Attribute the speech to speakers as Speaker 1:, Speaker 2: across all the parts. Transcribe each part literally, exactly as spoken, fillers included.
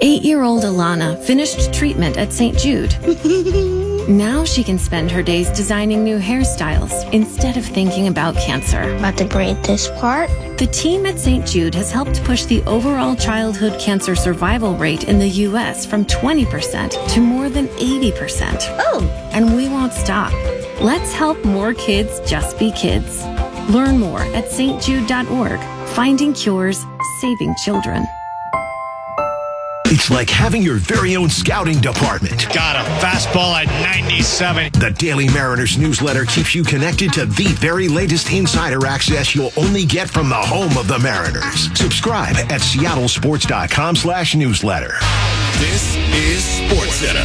Speaker 1: Eight-year-old Alana finished treatment at Saint Jude. Now she can spend her days designing new hairstyles instead of thinking about cancer.
Speaker 2: About to braid this part.
Speaker 1: The team at Saint Jude has helped push the overall childhood cancer survival rate in the U S from twenty percent to more than eighty percent.
Speaker 2: Oh!
Speaker 1: And we won't stop. Let's help more kids just be kids. Learn more at s t jude dot org. Finding cures, saving children.
Speaker 3: It's like having your very own scouting department.
Speaker 4: Got a fastball at ninety-seven.
Speaker 3: The Daily Mariners newsletter keeps you connected to the very latest insider access you'll only get from the home of the Mariners. Subscribe at seattle sports dot com slash newsletter.
Speaker 5: This is SportsCenter.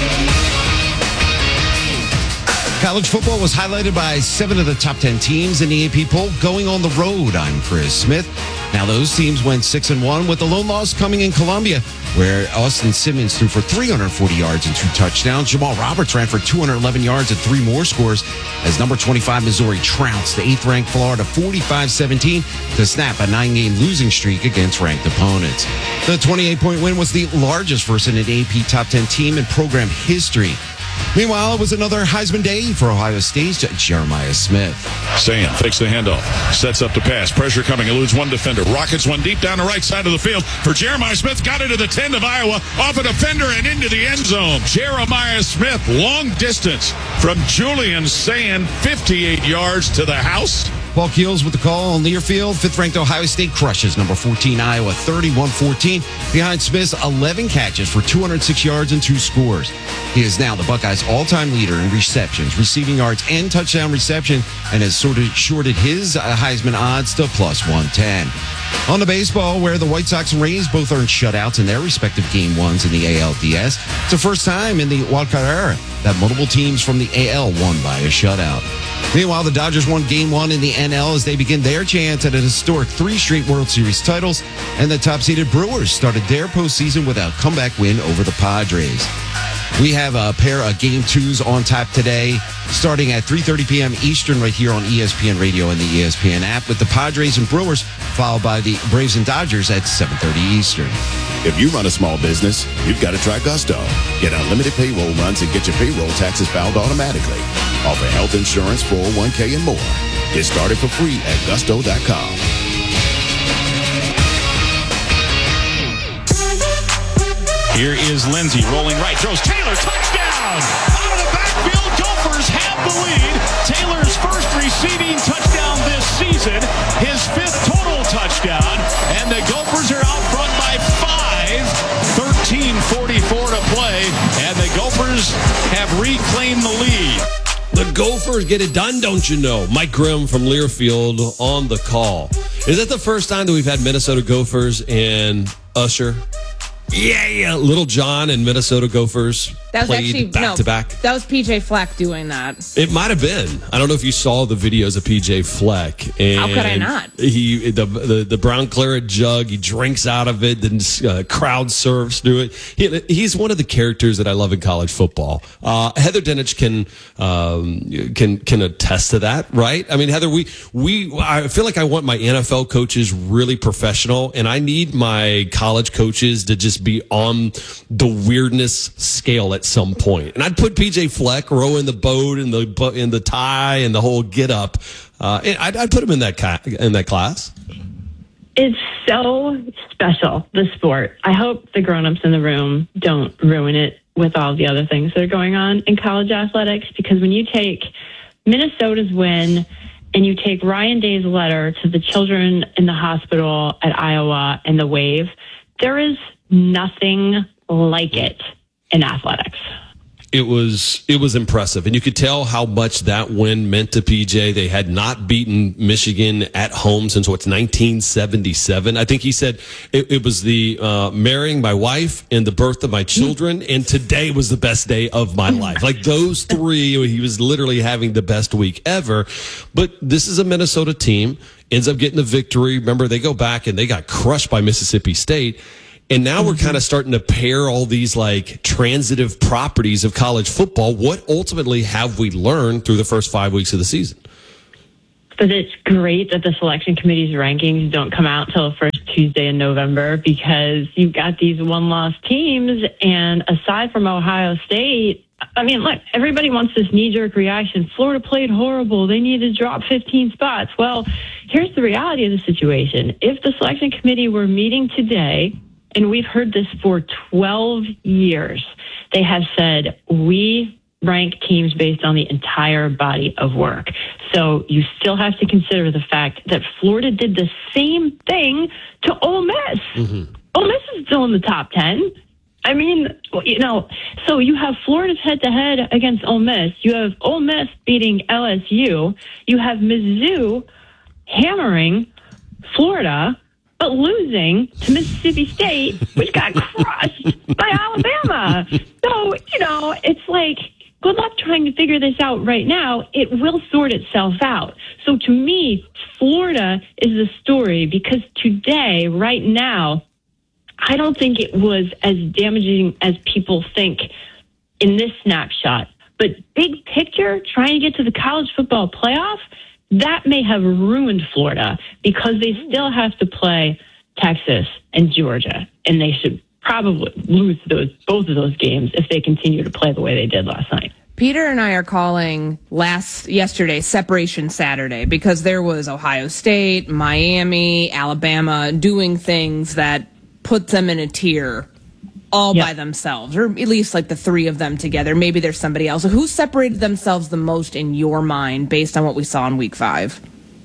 Speaker 6: College football was highlighted by seven of the top ten teams in the A P poll going on the road. I'm Chris Smith. Now those teams went six and one with the lone loss coming in Columbia, where Austin Simmons threw for three hundred forty yards and two touchdowns. Jamal Roberts ran for two hundred eleven yards and three more scores as number twenty-five Missouri trounced the eighth-ranked Florida forty-five seventeen to snap a nine-game losing streak against ranked opponents. The twenty-eight point win was the largest versus an A P top ten team in program history. Meanwhile, it was another Heisman day for Ohio State's Jeremiah Smith.
Speaker 5: Sayin fakes the handoff, sets up the pass, pressure coming, eludes one defender, rockets one deep down the right side of the field for Jeremiah Smith, got into the ten of Iowa, off a defender and into the end zone. Jeremiah Smith, long distance from Julian Sayin, fifty-eight yards to the house.
Speaker 6: Paul Keels with the call on Learfield. Fifth-ranked Ohio State crushes number fourteen Iowa thirty-one fourteen behind Smith's eleven catches for two hundred six yards and two scores. He is now the Buckeyes' all-time leader in receptions, receiving yards, and touchdown reception, and has sort of shorted his uh, Heisman odds to plus one ten. On the baseball, where the White Sox and Rays both earned shutouts in their respective game ones in the A L D S, it's the first time in the wildcard era that multiple teams from the A L won by a shutout. Meanwhile, the Dodgers won Game one in the N L as they begin their chance at a historic three straight World Series titles, and the top-seeded Brewers started their postseason with a comeback win over the Padres. We have a pair of Game twos on tap today, starting at three thirty p.m. Eastern right here on E S P N Radio and the E S P N app, with the Padres and Brewers, followed by the Braves and Dodgers at seven thirty Eastern.
Speaker 7: If you run a small business, you've got to try Gusto. Get unlimited payroll runs and get your payroll taxes filed automatically. Offer health insurance, four oh one k, and more. Get started for free at gusto dot com.
Speaker 5: Here is Lindsey rolling right, throws Taylor, touchdown! Out of the backfield, Gophers have the lead. Taylor's first receiving touchdown this season, his fifth total touchdown, and the Gophers are out front by five. thirteen forty-four to play, and the Gophers have reclaimed the lead.
Speaker 8: The Gophers get it done, don't you know? Mike Grimm from Learfield on the call. Is that the first time that we've had Minnesota Gophers and Usher? Yeah, yeah. Little John and Minnesota Gophers
Speaker 9: that was
Speaker 8: played
Speaker 9: actually,
Speaker 8: back
Speaker 9: no,
Speaker 8: to back.
Speaker 9: That was P J Fleck doing that.
Speaker 8: It might have been. I don't know if you saw the videos of P J Fleck. And
Speaker 9: how could I not?
Speaker 8: He the the, the brown claret jug. He drinks out of it, then uh, crowd surfs through it. He, he's one of the characters that I love in college football. Uh, Heather Dinich can um, can can attest to that, right? I mean, Heather, we we I feel like I want my N F L coaches really professional, and I need my college coaches to just be on the weirdness scale at some point. And I'd put P J Fleck rowing the boat and the in the tie and the whole get up. Uh, I'd, I'd put him in that ca- in that class.
Speaker 10: It's so special, the sport. I hope the grown-ups in the room don't ruin it with all the other things that are going on in college athletics, because when you take Minnesota's win and you take Ryan Day's letter to the children in the hospital at Iowa and the wave, there is nothing like it in athletics.
Speaker 8: It was it was impressive, and you could tell how much that win meant to P J. They had not beaten Michigan at home since what's nineteen seventy-seven. I think he said it, it was the uh, marrying my wife and the birth of my children, and today was the best day of my life. Like those three, he was literally having the best week ever. But this is a Minnesota team, ends up getting the victory. Remember, they go back and they got crushed by Mississippi State. And now we're kind of starting to pair all these like transitive properties of college football. What ultimately have we learned through the first five weeks of the season?
Speaker 10: But it's great that the selection committee's rankings don't come out till the first Tuesday in November, because you've got these one-loss teams. And aside from Ohio State, I mean, look, everybody wants this knee-jerk reaction. Florida played horrible. They need to drop fifteen spots. Well, here's the reality of the situation. If the selection committee were meeting today, and we've heard this for twelve years, they have said, we rank teams based on the entire body of work. So you still have to consider the fact that Florida did the same thing to Ole Miss. Mm-hmm. Ole Miss is still in the top ten. I mean, you know, so you have Florida's head-to-head against Ole Miss. You have Ole Miss beating L S U. You have Mizzou hammering Florida, but losing to Mississippi State, which got crushed by Alabama. So, you know, it's like, good luck trying to figure this out right now. It will sort itself out. So to me, Florida is the story, because today, right now, I don't think it was as damaging as people think in this snapshot. But big picture, trying to get to the college football playoff, that may have ruined Florida, because they still have to play Texas and Georgia, and they should probably lose those both of those games if they continue to play the way they did last night.
Speaker 9: Peter and I are calling last yesterday Separation Saturday, because there was Ohio State, Miami, Alabama doing things that put them in a tier all yep. by themselves, or at least like the three of them together. Maybe there's somebody else. So who separated themselves the most in your mind based on what we saw in week five?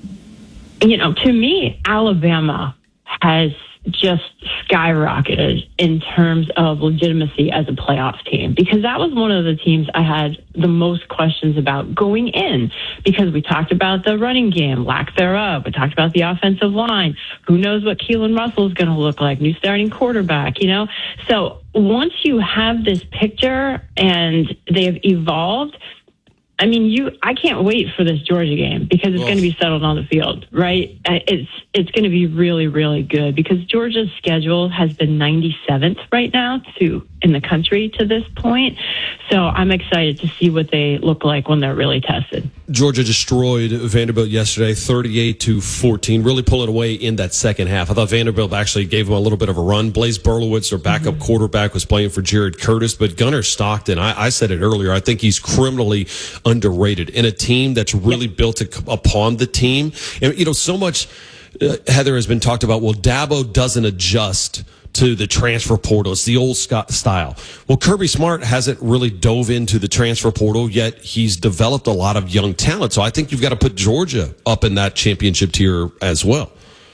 Speaker 10: You know, to me, Alabama has just skyrocketed in terms of legitimacy as a playoff team, because that was one of the teams I had the most questions about going in, because we talked about the running game, lack thereof. We talked about the offensive line. Who knows what Keelan Russell is going to look like, new starting quarterback, you know? So once you have this picture and they've evolved, I mean, you. I can't wait for this Georgia game, because it's oh. going to be settled on the field, right? It's it's going to be really, really good, because Georgia's schedule has been ninety-seventh right now to in the country to this point. So I'm excited to see what they look like when they're really tested.
Speaker 8: Georgia destroyed Vanderbilt yesterday, thirty-eight to fourteen, really pulling away in that second half. I thought Vanderbilt actually gave them a little bit of a run. Blaise Berlowitz, their backup mm-hmm. quarterback, was playing for Jared Curtis, but Gunnar Stockton, I, I said it earlier, I think he's criminally underrated in a team that's really yep. built upon the team. And, you know, so much, uh, Heather, has been talked about, well, Dabo doesn't adjust to the transfer portal. It's the old Scott style. Well, Kirby Smart hasn't really dove into the transfer portal, yet he's developed a lot of young talent. So I think you've got to put Georgia up in that championship tier as well.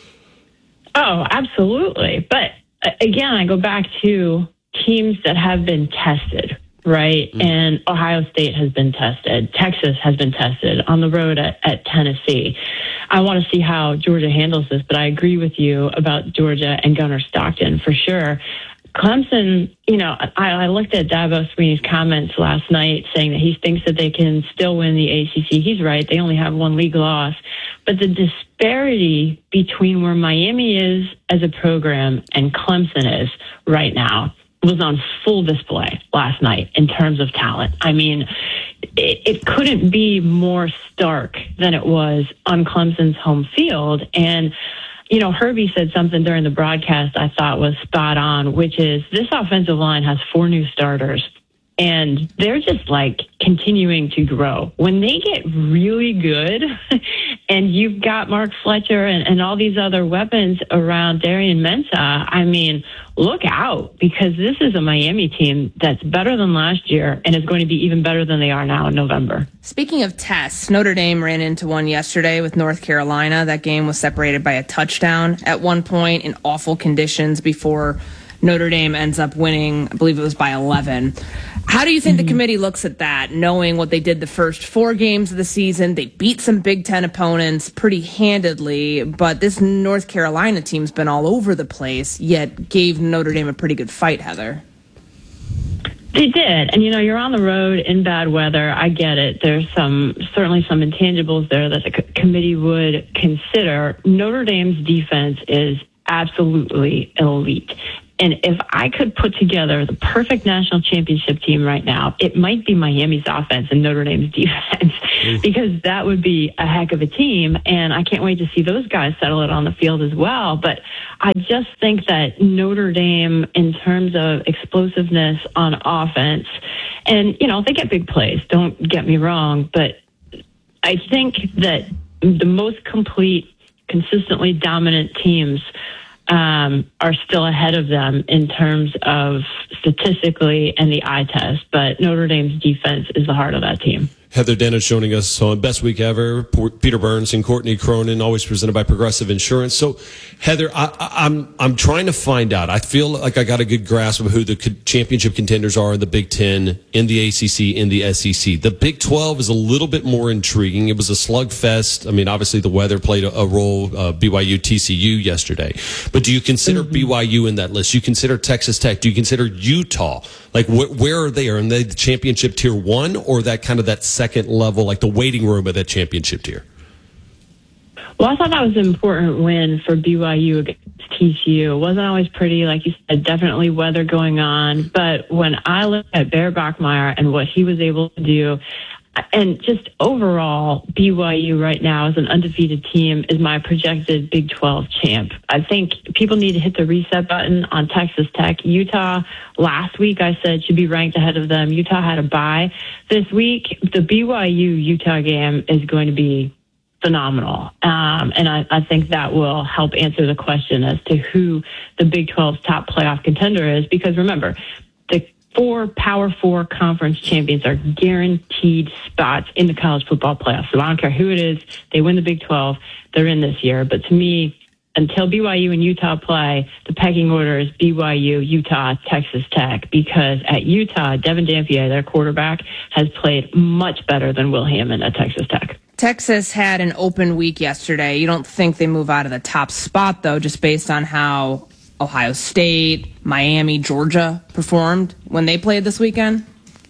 Speaker 10: Oh, absolutely. But again, I go back to teams that have been tested, right? Mm. And Ohio State has been tested. Texas has been tested on the road at, at Tennessee. I want to see how Georgia handles this, but I agree with you about Georgia and Gunnar Stockton for sure. Clemson, you know, I, I looked at Dabo Swinney's comments last night saying that he thinks that they can still win the A C C. He's right. They only have one league loss. But the disparity between where Miami is as a program and Clemson is right now was on full display last night in terms of talent. I mean, it, it couldn't be more stark than it was on Clemson's home field. And, you know, Herbie said something during the broadcast I thought was spot on, which is this offensive line has four new starters, and they're just like continuing to grow. When they get really good and you've got Mark Fletcher and, and all these other weapons around Darian Mensah, I mean, look out, because this is a Miami team that's better than last year and is going to be even better than they are now in November.
Speaker 9: Speaking of tests, Notre Dame ran into one yesterday with North Carolina. That game was separated by a touchdown at one point in awful conditions before Notre Dame ends up winning. I believe it was by eleven. How do you think mm-hmm. the committee looks at that, knowing what they did the first four games of the season? They beat some Big Ten opponents pretty handedly, but this North Carolina team's been all over the place, yet gave Notre Dame a pretty good fight, Heather.
Speaker 10: They did. And, you know, you're on the road in bad weather. I get it. There's some certainly some intangibles there that the c- committee would consider. Notre Dame's defense is absolutely elite. And if I could put together the perfect national championship team right now, it might be Miami's offense and Notre Dame's defense, because that would be a heck of a team. And I can't wait to see those guys settle it on the field as well. But I just think that Notre Dame, in terms of explosiveness on offense, and, you know, they get big plays, don't get me wrong, but I think that the most complete, consistently dominant teams um, are still ahead of them in terms of statistically and the eye test. But Notre Dame's defense is the heart of that team.
Speaker 8: Heather Dennett joining us on Best Week Ever. Peter Burns and Courtney Cronin, always presented by Progressive Insurance. So, Heather, I, I, I'm I'm trying to find out. I feel like I got a good grasp of who the championship contenders are in the Big Ten, in the A C C, in the S E C. The Big twelve is a little bit more intriguing. It was a slugfest. I mean, obviously the weather played a, a role. Uh, B Y U, T C U yesterday. But do you consider mm-hmm. B Y U in that list? Do you consider Texas Tech? Do you consider Utah? Like, wh- where are they? Are they the championship tier one, or that kind of that second level, like the waiting room of that championship tier?
Speaker 10: Well, I thought that was an important win for B Y U against T C U. It wasn't always pretty, like you said, definitely weather going on. But when I look at Bear Bachmeier and what he was able to do, and just overall, B Y U right now as an undefeated team is my projected Big twelve champ. I think people need to hit the reset button on Texas Tech. Utah, last week I said should be ranked ahead of them. Utah had a bye. This week, the B Y U-Utah game is going to be phenomenal. Um, and I, I think that will help answer the question as to who the Big twelve's top playoff contender is. Because remember, the four Power Four conference champions are guaranteed spots in the college football playoffs. So I don't care who it is. They win the Big twelve. They're in this year. But to me, until B Y U and Utah play, the pecking order is B Y U, Utah, Texas Tech, because at Utah, Devin Dampier, their quarterback, has played much better than Will Hammond at Texas Tech.
Speaker 9: Texas had an open week yesterday. You don't think they move out of the top spot, though, just based on how Ohio State, Miami, Georgia performed when they played this weekend?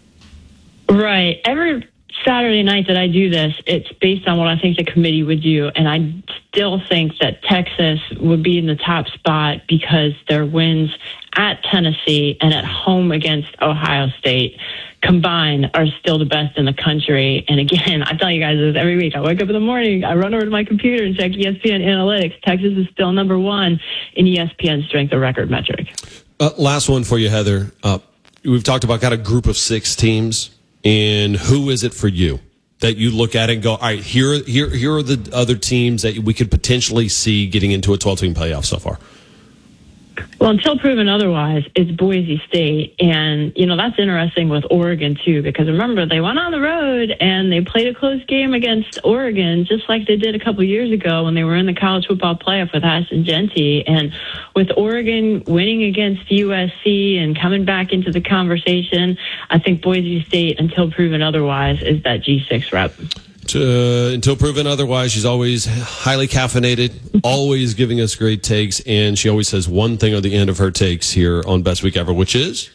Speaker 10: Right. Every Saturday night that I do this, it's based on what I think the committee would do. And I still think that Texas would be in the top spot because their wins at Tennessee and at home against Ohio State combined are still the best in the country. And again, I tell you guys this every week. I wake up in the morning, I run over to my computer and check E S P N analytics. Texas is still number one in E S P N strength of record metric.
Speaker 8: Uh, last one for you, Heather. Uh, we've talked about kind of group of six teams. And who is it for you that you look at and go, all right, here, here, here are the other teams that we could potentially see getting into a twelve-team playoff so far?
Speaker 10: Well, until proven otherwise, it's Boise State. And, you know, that's interesting with Oregon, too, because remember, they went on the road and they played a close game against Oregon, just like they did a couple years ago when they were in the college football playoff with Ashton Genty. And with Oregon winning against U S C and coming back into the conversation, I think Boise State, until proven otherwise, is that G six rep.
Speaker 8: Uh, until proven otherwise, she's always highly caffeinated, always giving us great takes, and she always says one thing at the end of her takes here on Best Week Ever, which is?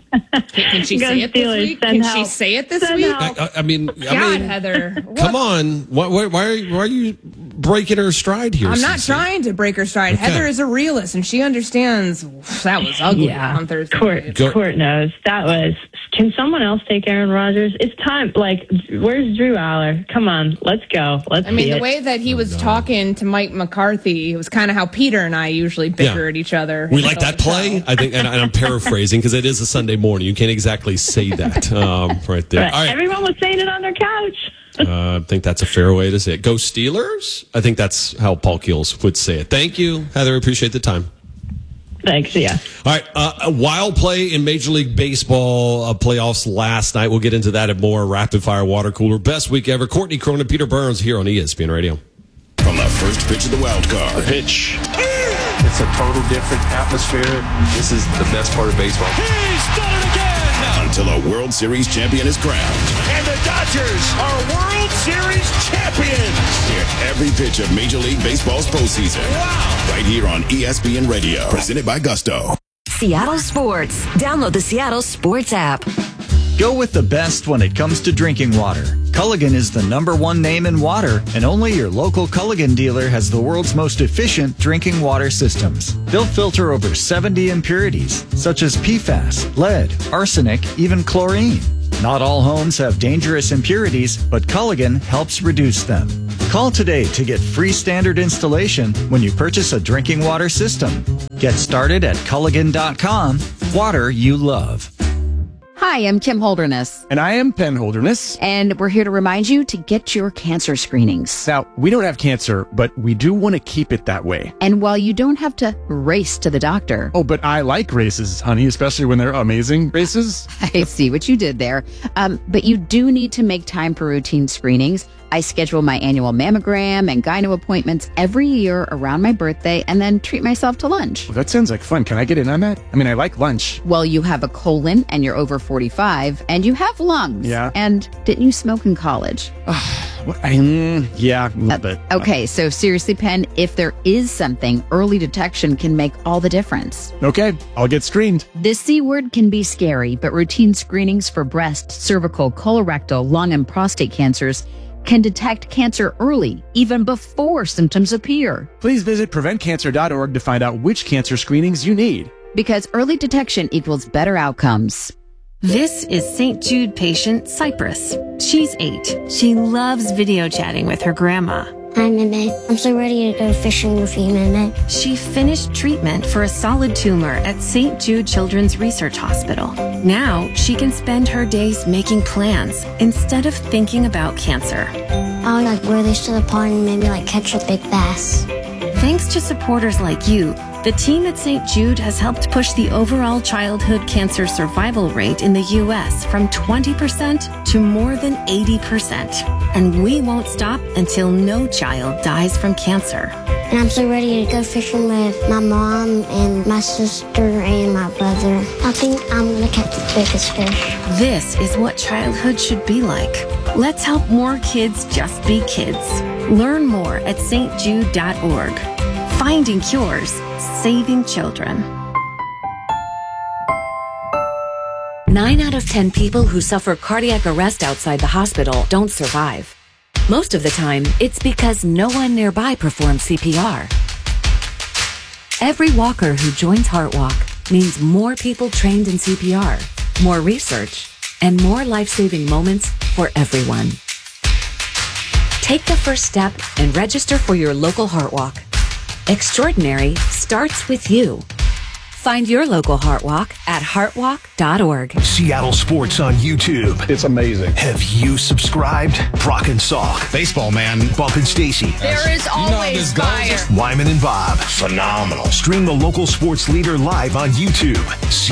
Speaker 9: Can she say it this week? Can she say it this week?
Speaker 8: I, I mean,
Speaker 9: God,
Speaker 8: I mean,
Speaker 9: Heather.
Speaker 8: Come on. Why, why, why, are you, why are you breaking her stride here?
Speaker 9: I'm not trying to break her stride.
Speaker 8: Okay.
Speaker 9: Heather is a realist, and she understands that was ugly
Speaker 10: yeah.
Speaker 9: on Thursday.
Speaker 10: Court, Court knows. That was, can someone else take Aaron Rodgers? It's time. Like, where's Drew Aller? Come on, let's go. Let's
Speaker 9: I mean,
Speaker 10: see
Speaker 9: the
Speaker 10: it.
Speaker 9: way that he was oh, talking to Mike McCarthy, it was kind of how Peter and I usually bicker yeah. at each other.
Speaker 8: We like that play, I think, and I'm paraphrasing because it is a Sunday morning. You can't exactly say that um, right there.
Speaker 10: All right. Everyone was saying it on their couch.
Speaker 8: uh, I think that's a fair way to say it. Go Steelers? I think that's how Paul Keels would say it. Thank you, Heather. Appreciate the time.
Speaker 10: Thanks, yeah.
Speaker 8: All right, uh, a wild play in Major League Baseball uh, playoffs last night. We'll get into that and more. Rapid Fire Water Cooler. Best week ever. Courtney Cronin, Peter Burns here on E S P N Radio.
Speaker 7: From the first pitch of the wild card.
Speaker 2: The pitch. It's a total different atmosphere. This is the best part of baseball.
Speaker 5: He's done it again!
Speaker 7: Until a World Series champion is crowned.
Speaker 5: And the Dodgers are World Series champions!
Speaker 7: Hear every pitch of Major League Baseball's postseason.
Speaker 5: Wow!
Speaker 7: Right here on E S P N Radio. Presented by Gusto.
Speaker 11: Seattle Sports. Download the Seattle Sports app. Go with the best when it comes to drinking water. Culligan is the number one name in water, and only your local Culligan dealer has the world's most efficient drinking water systems. They'll filter over seventy impurities, such as P FAS, lead, arsenic, even chlorine. Not all homes have dangerous impurities, but Culligan helps reduce them. Call today to get free standard installation when you purchase a drinking water system. Get started at Culligan dot com. Water you love.
Speaker 12: Hi, I'm Kim Holderness.
Speaker 13: And I am Penn Holderness.
Speaker 12: And we're here to remind you to get your cancer screenings.
Speaker 13: Now, we don't have cancer, but we do want to keep it that way.
Speaker 12: And while you don't have to race to the doctor.
Speaker 13: Oh, but I like races, honey, especially when they're amazing races.
Speaker 12: I see what you did there. Um, but you do need to make time for routine screenings. I schedule my annual mammogram and gyno appointments every year around my birthday and then treat myself to lunch.
Speaker 13: Well, that sounds like fun. Can I get in on that? I mean, I like lunch.
Speaker 12: Well, you have a colon and you're over forty-five and you have lungs.
Speaker 13: Yeah.
Speaker 12: And didn't you smoke in college?
Speaker 13: What, I, mm, yeah, a little uh, bit.
Speaker 12: Okay, so seriously, Penn, if there is something, early detection can make all the difference.
Speaker 13: Okay, I'll get screened.
Speaker 12: This C word can be scary, but routine screenings for breast, cervical, colorectal, lung, and prostate cancers can detect cancer early, even before symptoms appear.
Speaker 13: Please visit prevent cancer dot org to find out which cancer screenings you need.
Speaker 12: Because early detection equals better outcomes.
Speaker 1: This is Saint Jude patient Cypress. She's eight. She loves video chatting with her grandma.
Speaker 14: Hi, Meme. I'm so ready to go fishing with you, Meme.
Speaker 1: She finished treatment for a solid tumor at Saint Jude Children's Research Hospital. Now she can spend her days making plans instead of thinking about cancer.
Speaker 14: I'll like wear this to the pond and maybe like catch a big bass.
Speaker 1: Thanks to supporters like you, the team at Saint Jude has helped push the overall childhood cancer survival rate in the U S from twenty percent to more than eighty percent. And we won't stop until no child dies from cancer.
Speaker 14: And I'm so ready to go fishing with my mom and my sister and my brother. I think I'm going to catch the biggest fish.
Speaker 1: This is what childhood should be like. Let's help more kids just be kids. Learn more at S T Jude dot org. Finding cures, saving children.
Speaker 15: Nine out of ten people who suffer cardiac arrest outside the hospital don't survive. Most of the time, it's because no one nearby performs C P R. Every walker who joins HeartWalk means more people trained in C P R, more research, and more life-saving moments for everyone. Take the first step and register for your local HeartWalk. Extraordinary starts with you. Find your local HeartWalk at heart walk dot org.
Speaker 3: Seattle Sports on YouTube.
Speaker 16: It's amazing.
Speaker 3: Have you subscribed? Brock and Salk.
Speaker 6: Baseball, man.
Speaker 3: Bump and Stacy.
Speaker 9: There is always fire.
Speaker 3: Wyman and Bob. Phenomenal. Stream the local sports leader live on YouTube.